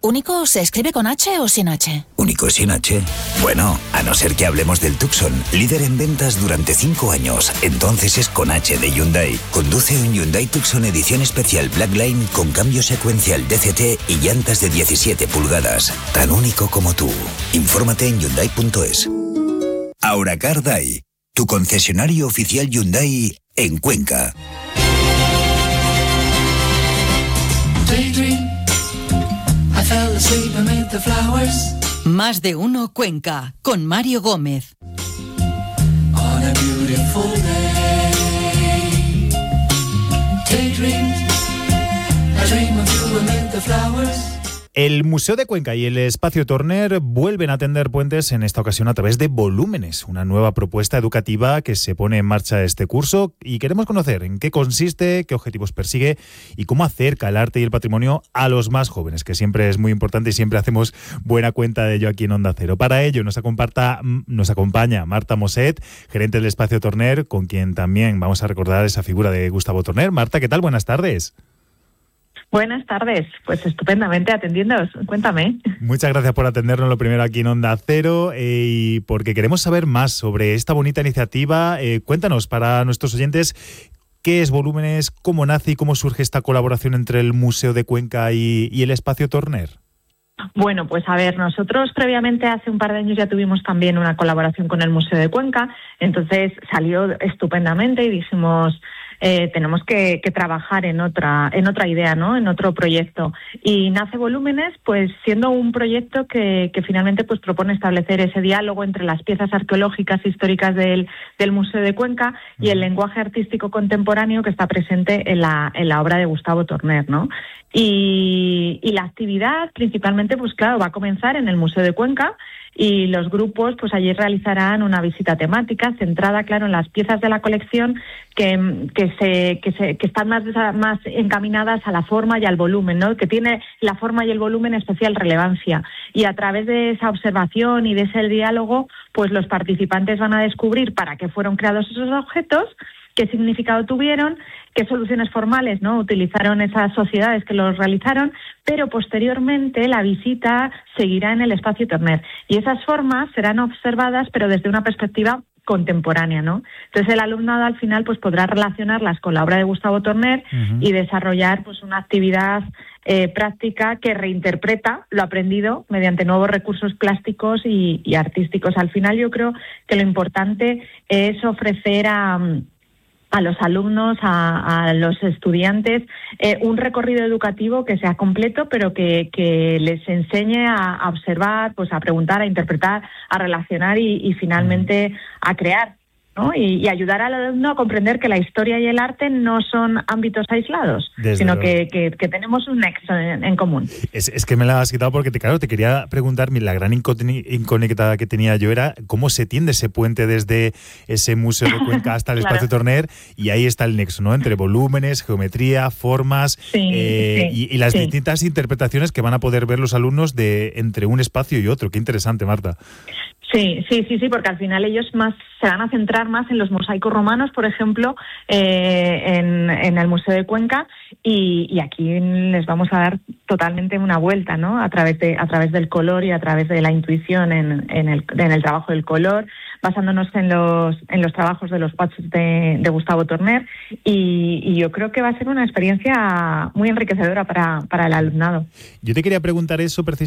¿Único se escribe con H o sin H? ¿Único sin H? Bueno, a no ser que hablemos del Tucson, líder en ventas durante 5 años. Entonces es con H de Hyundai. Conduce un Hyundai Tucson edición especial Blackline con cambio secuencial DCT y llantas de 17 pulgadas. Tan único como tú. Infórmate en Hyundai.es. Auracar Day, tu concesionario oficial Hyundai en Cuenca. Más de uno Cuenca, con Mario Gómez. El Museo de Cuenca y el Espacio Torner vuelven a tender puentes, en esta ocasión a través de Volúmenes, una nueva propuesta educativa que se pone en marcha este curso, y queremos conocer en qué consiste, qué objetivos persigue y cómo acerca el arte y el patrimonio a los más jóvenes, que siempre es muy importante y siempre hacemos buena cuenta de ello aquí en Onda Cero. Para ello nos acompaña Marta Moset, gerente del Espacio Torner, con quien también vamos a recordar esa figura de Gustavo Torner. Marta, ¿qué tal? Buenas tardes. Buenas tardes, pues estupendamente atendiéndoos. Cuéntame. Muchas gracias por atendernos lo primero aquí en Onda Cero, y porque queremos saber más sobre esta bonita iniciativa. Cuéntanos para nuestros oyentes qué es Volúmenes, cómo nace y cómo surge esta colaboración entre el Museo de Cuenca y el Espacio Torner. Bueno, pues a ver, nosotros previamente hace un par de años ya tuvimos también una colaboración con el Museo de Cuenca, entonces salió estupendamente y dijimos... tenemos que trabajar en otra idea, ¿no? En otro proyecto. Y nace Volúmenes, pues siendo un proyecto que finalmente pues propone establecer ese diálogo entre las piezas arqueológicas históricas del Museo de Cuenca y el lenguaje artístico contemporáneo que está presente en la obra de Gustavo Torner, ¿no? Y la actividad principalmente, pues claro, va a comenzar en el Museo de Cuenca, y los grupos pues allí realizarán una visita temática centrada, claro, en las piezas de la colección que están más encaminadas a la forma y al volumen, ¿no? Que tiene la forma y el volumen especial relevancia. Y a través de esa observación y de ese diálogo, pues los participantes van a descubrir para qué fueron creados esos objetos, qué significado tuvieron, qué soluciones formales, ¿no?, utilizaron esas sociedades que los realizaron, pero posteriormente la visita seguirá en el Espacio Torner. Y esas formas serán observadas, pero desde una perspectiva contemporánea, ¿no? Entonces el alumnado al final pues podrá relacionarlas con la obra de Gustavo Torner y desarrollar pues una actividad práctica que reinterpreta lo aprendido mediante nuevos recursos plásticos y artísticos. Al final yo creo que lo importante es ofrecer a los alumnos, a los estudiantes, un recorrido educativo que sea completo, pero que les enseñe a observar, pues a preguntar, a interpretar, a relacionar y finalmente a crear, ¿no? Y ayudar al alumno a comprender que la historia y el arte no son ámbitos aislados, sino que tenemos un nexo en común. Es que me la has quitado porque te quería preguntar, la gran incógnita que tenía yo era cómo se tiende ese puente desde ese Museo de Cuenca hasta el Espacio Torner, y ahí está el nexo, ¿no?, entre volúmenes, geometría, formas y las distintas interpretaciones que van a poder ver los alumnos entre un espacio y otro. Qué interesante, Marta. Sí, porque al final ellos se van a centrar más en los mosaicos romanos, por ejemplo, en el Museo de Cuenca, y aquí les vamos a dar totalmente una vuelta, ¿no?, a través del color y a través de la intuición en el trabajo del color, basándonos en los trabajos de los patches de Gustavo Torner, y yo creo que va a ser una experiencia muy enriquecedora para el alumnado. Yo te quería preguntar eso precisamente